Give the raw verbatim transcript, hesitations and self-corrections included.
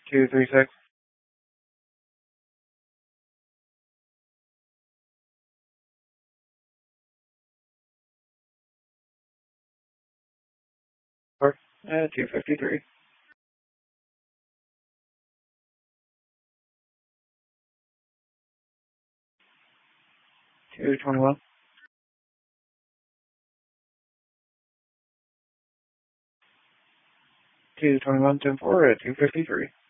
two three six. Or, uh, two fifty-three. two twenty-one. two twenty-one, ten four at two fifty-three.